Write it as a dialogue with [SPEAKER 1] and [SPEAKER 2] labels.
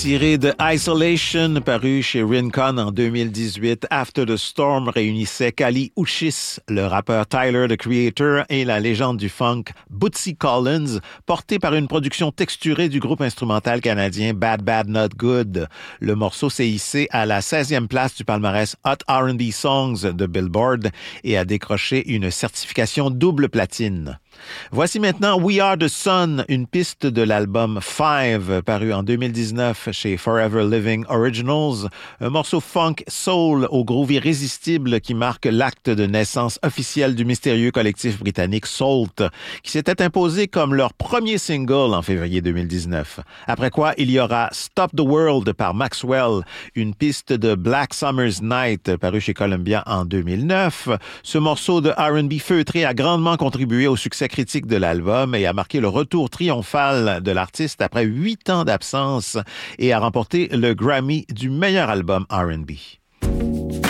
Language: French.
[SPEAKER 1] Tiré de Isolation, paru chez Rincon en 2018, After the Storm réunissait Kali Uchis, le rappeur Tyler, the Creator, et la légende du funk Bootsy Collins, porté par une production texturée du groupe instrumental canadien Bad Bad Not Good. Le morceau s'est hissé à la 16e place du palmarès Hot R&B Songs de Billboard et a décroché une certification double platine. Voici maintenant We Are the Sun, une piste de l'album Five, paru en 2019 chez Forever Living Originals, un morceau funk soul au groove irrésistible qui marque l'acte de naissance officiel du mystérieux collectif britannique Salt, qui s'était imposé comme leur premier single en février 2019. Après quoi, il y aura Stop the World par Maxwell, une piste de Black Summer's Night, paru chez Columbia en 2009. Ce morceau de R&B feutré a grandement contribué au succès critique de l'album et a marqué le retour triomphal de l'artiste après 8 ans d'absence et a remporté le Grammy du meilleur album R&B.